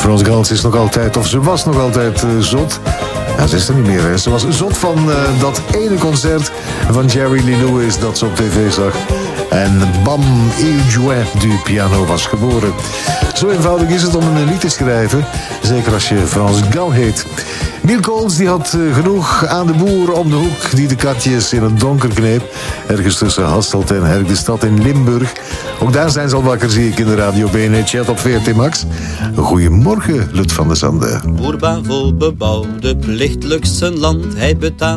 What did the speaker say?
France Gans is nog altijd, of ze was nog altijd zot. Ja, ze is er niet meer, hè. Ze was zot van dat ene concert van Jerry Lee Lewis dat ze op tv zag. En bam, Il Jouet du Piano was geboren. Zo eenvoudig is het om een lied te schrijven. Zeker als je France Gans heet. Miel Kools die had genoeg aan de boer om de hoek die de katjes in het donker kneep. Ergens tussen Hasselt en Herk de Stad in Limburg. Ook daar zijn ze al wakker, zie ik in de Radio BNE-chat op VRT Max. Goedemorgen, Lut van de Zande. Boer Bavo bebouwde plichtelijk zijn land. Hij betaalt